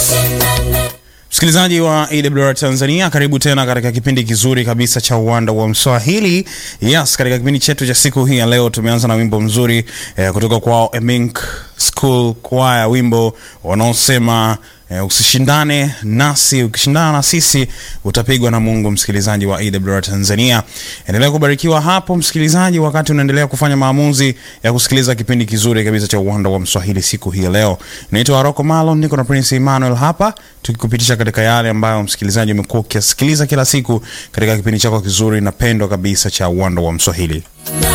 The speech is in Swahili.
Msikilizaji wa AWR Tanzania, karibu tena katika kipindi kizuri kabisa cha Uwanda wa Mswahili. Yes, katika kipindi chetu cha siku hii ya leo tumeanza na wimbo mzuri kutoka kwa Emink School Choir, wimbo wanaosema usishindane nasi, ukishindana na sisi utapigwa na Mungu. Msikilizaji wa AWR Tanzania, endelea kubarikiwa hapo msikilizaji, wakati unaendelea kufanya maamuzi ya kusikiliza kipindi kizuri kabisa cha Uwanda wa Mswahili siku hii ya leo. Naitwa Rocco Malon, niko na Prince Emmanuel hapa tukikupitisha katika yale ambayo msikilizaji umekuwa ukisikiliza kila siku katika kipindi chako kizuri na pendo kabisa cha Uwanda wa Mswahili.